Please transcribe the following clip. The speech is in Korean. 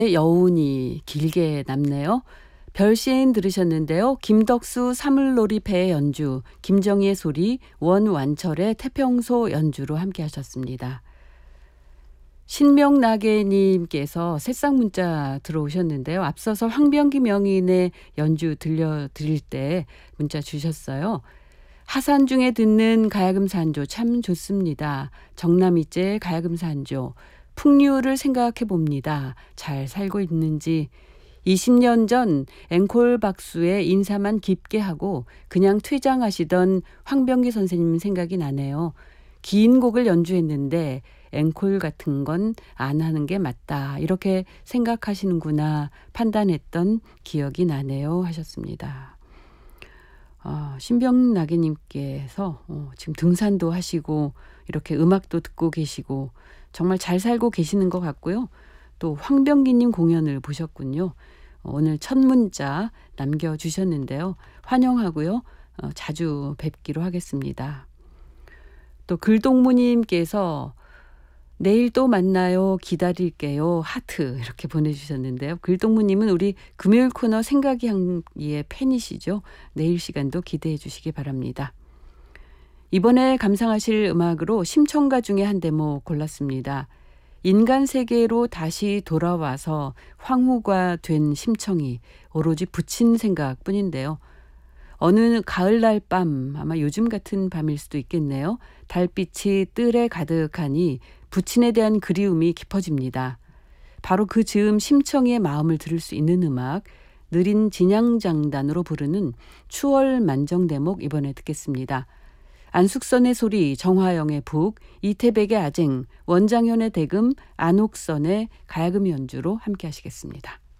여운이 길게 남네요. 별시인 들으셨는데요. 김덕수 사물놀이배 연주, 김정희의 소리, 원완철의 태평소 연주로 함께 하셨습니다. 신명나게님께서 새싹 문자 들어오셨는데요. 앞서서 황병기 명인의 연주 들려드릴 때 문자 주셨어요. 하산 중에 듣는 가야금 산조 참 좋습니다. 정남이째 가야금 산조. 풍류를 생각해 봅니다. 잘 살고 있는지. 20년 전 앵콜 박수에 인사만 깊게 하고 그냥 퇴장하시던 황병기 선생님 생각이 나네요. 긴 곡을 연주했는데 앵콜 같은 건 안 하는 게 맞다. 이렇게 생각하시는구나 판단했던 기억이 나네요. 하셨습니다. 신병나게님께서 지금 등산도 하시고 이렇게 음악도 듣고 계시고 정말 잘 살고 계시는 것 같고요. 또 황병기님 공연을 보셨군요. 오늘 첫 문자 남겨주셨는데요. 환영하고요. 자주 뵙기로 하겠습니다. 또 글동무님께서 내일 또 만나요. 기다릴게요. 하트 이렇게 보내주셨는데요. 글동무님은 우리 금요일 코너 생각이 향기의 팬이시죠. 내일 시간도 기대해 주시기 바랍니다. 이번에 감상하실 음악으로 심청가 중에 한 대목 골랐습니다. 인간 세계로 다시 돌아와서 황후가 된 심청이 오로지 부친 생각뿐인데요. 어느 가을날 밤, 아마 요즘 같은 밤일 수도 있겠네요. 달빛이 뜰에 가득하니 부친에 대한 그리움이 깊어집니다. 바로 그 즈음 심청이의 마음을 들을 수 있는 음악, 느린 진양장단으로 부르는 추월 만정대목 이번에 듣겠습니다. 안숙선의 소리, 정화영의 북, 이태백의 아쟁, 원장현의 대금, 안옥선의 가야금 연주로 함께 하시겠습니다.